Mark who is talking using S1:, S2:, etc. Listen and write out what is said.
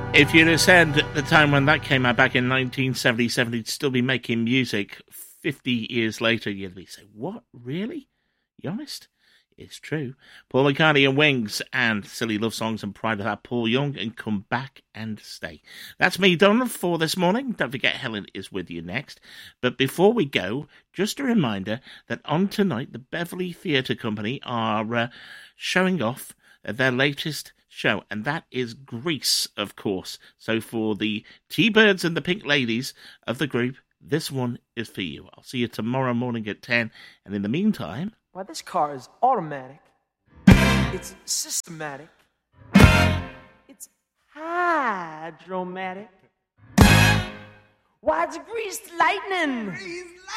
S1: If you'd have said at the time when that came out back in 1977, he'd still be making music 50 years later, you'd be saying, what, really? You honest? It's true. Paul McCartney and Wings and Silly Love Songs and Pride of That, Paul Young and Come Back and Stay. That's me done for this morning. Don't forget Helen is with you next. But before we go, just a reminder that on tonight, the Beverley Theatre Company are showing off their latest show, and that is Grease, of course. So for the T-Birds and the Pink Ladies of the group, this one is for you. I'll see you tomorrow morning at 10, and in the meantime...
S2: Why, this car is automatic. It's systematic. It's hydromatic. Why, it's greased lightning.